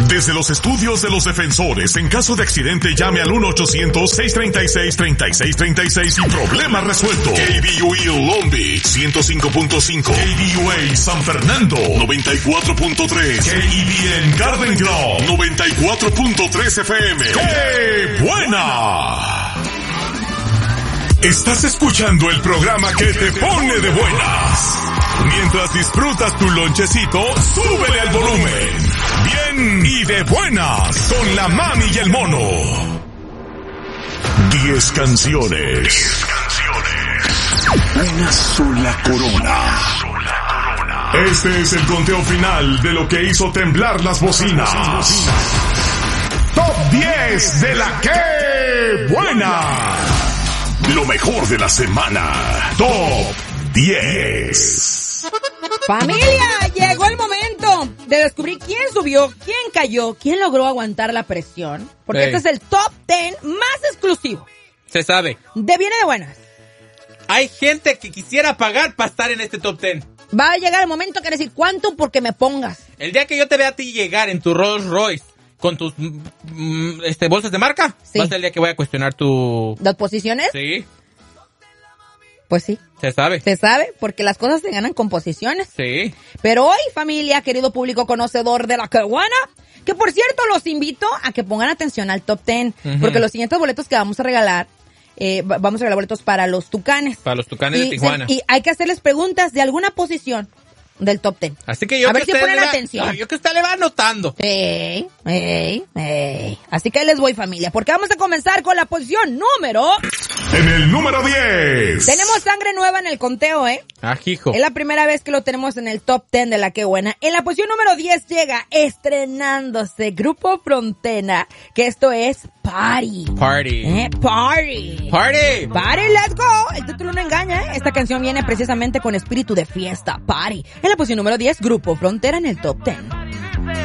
Desde los estudios de los defensores, en caso de accidente llame al 1-800-636-3636 y problema resuelto. KBUE Long Beach 105.5, KBUA San Fernando 94.3, KEBN Garden Grove 94.3 FM. ¡Qué buena! Estás escuchando el programa que te pone de buenas. Mientras disfrutas tu lonchecito, súbele al volumen. Bien y de buenas con la mami y el mono. 10 canciones. Una sola corona. Este es el conteo final de lo que hizo temblar las bocinas. Top 10 de la que buena. Lo mejor de la semana. Top 10. Familia, llegó el momento de descubrir quién subió, quién cayó, quién logró aguantar la presión. Porque este es el top 10 más exclusivo. Se sabe. De Viene de Buenas. Hay gente que quisiera pagar para estar en este top 10. Va a llegar el momento que decir cuánto porque me pongas. El día que yo te vea a ti llegar en tu Rolls Royce con tus bolsas de marca, sí, va a ser el día que voy a cuestionar tu... ¿Las posiciones? Sí. Pues sí. Se sabe. Se sabe, porque las cosas se ganan con posiciones. Sí. Pero hoy, familia, querido público conocedor de la que buena, que por cierto los invito a que pongan atención al top 10, porque los siguientes boletos que vamos a regalar, boletos para los Tucanes. Para los Tucanes de Tijuana. Y hay que hacerles preguntas de alguna posición del top 10. Así que yo a ver si ponen atención. Yo que usted le va anotando. Así que ahí les voy, familia, porque vamos a comenzar con la posición número... En el número 10. Tenemos sangre nueva en el conteo, Ajijo. Es la primera vez que lo tenemos en el top 10 de la que buena. En la posición número 10 llega estrenándose Grupo Frontera, que esto es Party. Party. Party. Party. Party, let's go. El título no engaña, Esta canción viene precisamente con espíritu de fiesta. Party. En la posición número 10, Grupo Frontera en el top 10.